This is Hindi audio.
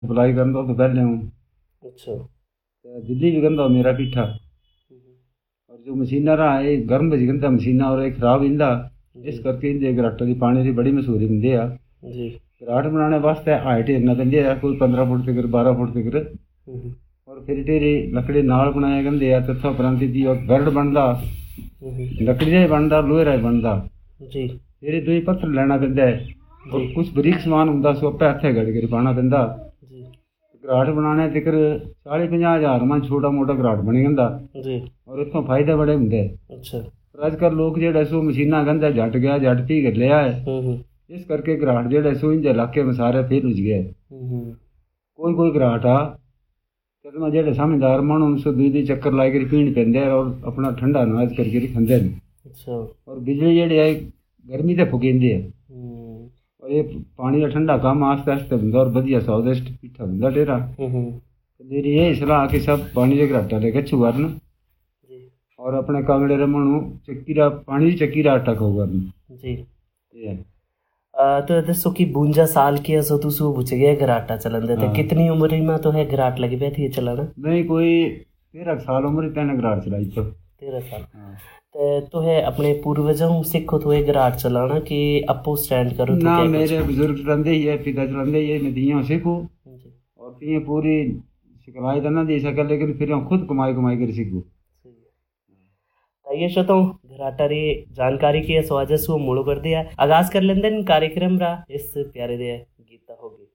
अप्लाई करना तो पहले हूँ। अच्छा। दिल्ली भी गंदा मेरा पीठा। और जो मशीना रहा है गर्म बज गंदा मशीना और एक खराब इंदा। इस जी करके इंदे घराटे की पानी की बड़ी मशहूरी बंदे आ। जी। घराट बनाने वास्ते हाइट इतना पेंदी है कोई 15 फुट तक 12 फुट तक। हम्म और फिर तेरी लकड़ी नाल बनाया गंदे आ तथा उपरांति दी और गरड बनदा हम्म। लकड़ी का ही बनदा लोहे का ही बनदा। जी फिर दो ही पत्थर लेना पैंदा है। जी और कुछ बरीक समान होंगे सो आपे हथे गड़ कर पाना पैंदा। जी घराट बनाने तक 40-50 हज़ार में छोटा मोटा घराट बनी जंदा। जी। और इतों फायदे बड़े होंगे। अच्छा। पर अजकल लोग जेड़े सो मशीना गंदा झट गया झट पी कर लिया है। हम्म। इस करके घराट जेड़े सो इंदे इलाके में सारे फेल हो गए। हम्म। कोई कोई घराट आ कदम जेड़े समझदार मानो उनसे दुई दुई चक्कर लाई कर पीण पेंदे और अपना ठंडा अनाज करके खंदे न। अच्छा। और बिजली जेड़ी है गर्मी ते फुकेंदी है। हम्म और ये पानी का ठंडा काम आस्ते आस्ते बंदा और बढ़िया स्वादिष्ट पीठा बंदा टेरा। हम्म। मेरी यही सलाह कि सब पानी के घराटा लेके अच्छू करन। जी और अपने कांगड़े रमणु चक्कीरा पानी चक्कीरा आटा खाओ करन। जी। ये है। तो दसो कि 52 साल की है सो तू सु बुझ गया घराटा चलन देते हाँ कितनी उम्र में तो है घराट लगी बैठी है चलाना। नहीं कोई 13 साल उम्र तेने घराट चलाई तो। 13 साल। हाँ। तो है अपने पूर्वजों सीखो तो है घराट चलाना कि अपो स्टैंड करो तो ना क्या कुछ। मेरे बुजुर्ग चलाते ही है पिता चलाते ही है मैं दिया सीखूँ। जी और तीन पूरी सिखलाई तो ना दे सके लेकिन फिर हम खुद कमाई कमाई कर सीखूँ। सही है। ये शो तो घराटारी जानकारी की सो आज सु मूल कर दिया आगाज कर लेंदे कार्यक्रम रहा इस प्यारे दे गीता होगी।